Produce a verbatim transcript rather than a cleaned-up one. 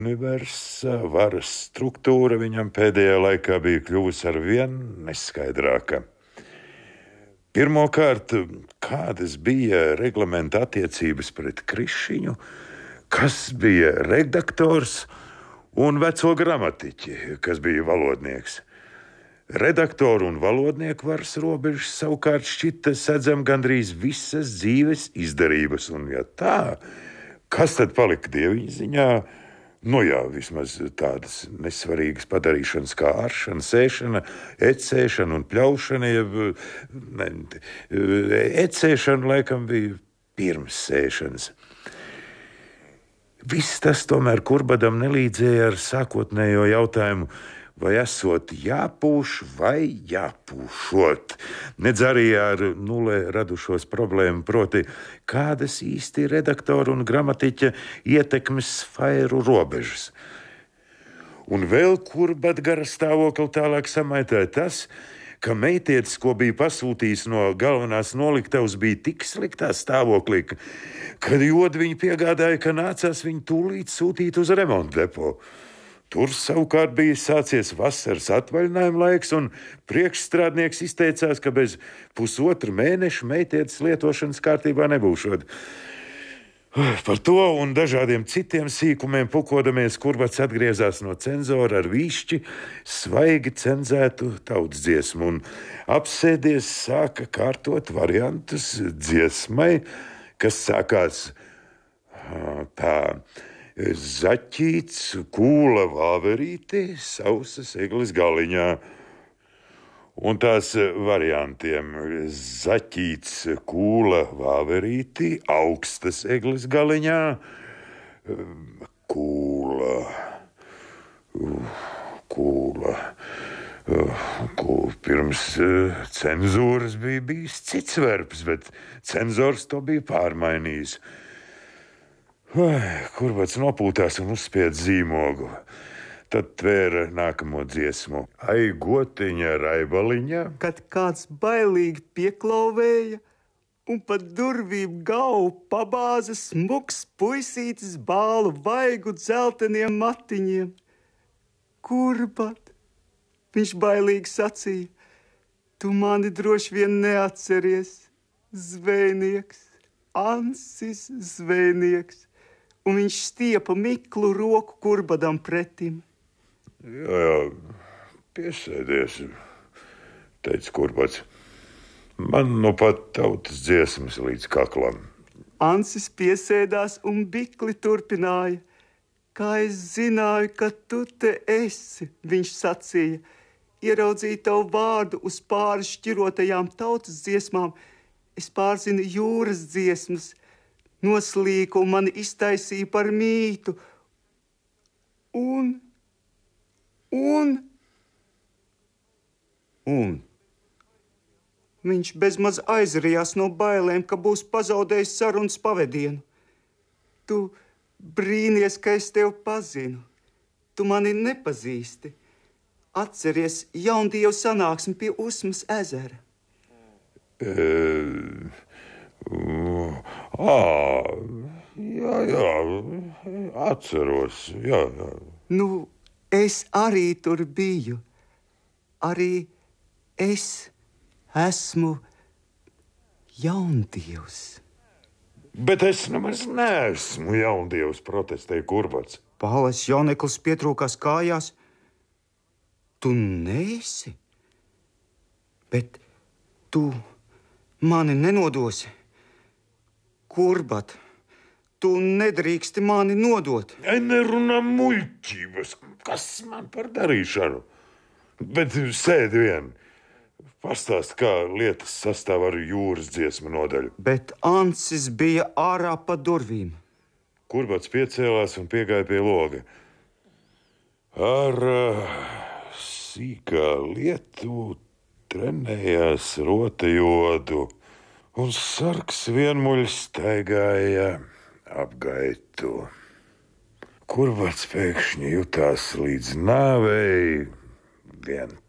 Universa varas struktūra viņam pēdējā laikā bija kļuvusi ar vien neskaidrāka. Pirmkārt, kādas bija reglamenta attiecības pret Krišiņu, kas bija redaktors un veco gramatiķi, kas bija valodnieks. Redaktoru un valodnieku varas robežas savukārt šķita sedzam gandrīz visas dzīves izdarības, un ja tā, kas tad palika dieviņa ziņā? Nu jā, vismaz tādas nesvarīgas padarīšanas kā aršana, sēšana, ecēšana un pļaušana, jeb, ne, ecēšana laikam bija pirms sēšanas. Viss tas tomēr Kurbadam nelīdzēja ar sākotnējo jautājumu, vai esot jāpūš vai jāpūšot. Nedz arī ar nulē radušos problēmu, proti, kādas īsti redaktoru un gramatiķa ietekmes sfēru robežas. Un vēl Kurbada gara stāvokli tālāk samaitāja tas, ka meitietis, ko bija pasūtījis no galvenās noliktavas, bija tik sliktā stāvoklī, kad jodviņi piegādāja, ka nācās viņu tūlīt sūtīt uz remontu depo. Tur savukārt bija sācies vasaras atvaļinājuma laiks, un priekšstrādnieks izteicās, ka bez pusotra mēneša meitietes lietošanas kārtībā nebūšot. Par to un dažādiem citiem sīkumiem pukodamies, Kurbats atgriezās no cenzora ar vīšķi svaigi cenzētu tautas dziesmu un apsēdies sāka kārtot variantus dziesmai, kas sākās tā: Zaķīts kūla vāverīti, sausas eglis galiņā. Un tās variantiem: zaķīts kūla vāverīti, augstas eglis galiņā, kūla, kūla, kūla. Pirms cenzūras bija bijis cits verbs, bet cenzors to bija pārmainījis. Kurbats nopūtās un uzspied zīmogu. Tad tvēra nākamo dziesmu. Ai, gotiņa, raibaliņa. Kad kāds bailīgi pieklauvēja un pa durvīm galvu pabāza smuks puisītis bālu vaigu dzelteniem matiņiem. Kurbat, viņš bailīgi sacīja, tu mani droši vien neatceries, zvejnieks, Ansis zvejnieks. Un viņš stiepa miklu roku Kurbadam pretim. Jā, jā, piesēdies, teica Kurbats. Man nu pat tautas dziesmas līdz kaklam. Ansis piesēdās un bikli turpināja. Kā es zināju, ka tu te esi, viņš sacīja. Ieraudzīju tavu vārdu uz pāris šķirotajām tautas dziesmām. Es pārzinu jūras dziesmas. Noslīku un mani iztaisīja par mītu. Un, un, un. Viņš bezmaz aizrījās no bailēm, ka būs pazaudējis sarunas pavedienu. Tu brīnies, ka es tevi pazinu. Tu mani nepazīsti. Atceries jaundievu sanāksmi pie Usmas ezera. Uh... À, jā, jā, atceros, jā, jā. Nu, es arī tur biju. Arī es esmu jaundievs. Bet es nemaz neesmu jaundievs, protestēja Kurbats. Pāles jauneklis pietrūkās kājās. Tu neesi, bet tu mani nenodosi. Kurbat, tu nedrīksti mani nodot. Nerunā muļķības, kas man par darīšanu? Bet sēdi vien, pastāst, kā lietas sastāv ar jūras dziesmu nodaļu. Bet Ansis bija ārā pa durvīm. Kurbats piecēlās un piegāja pie loga. Ar uh, sīkā lietu trenējās rotajodu. Un sargs vienmuļs staigāja ap gaitu. Kurbats pēkšņi jutās līdz nāvei vien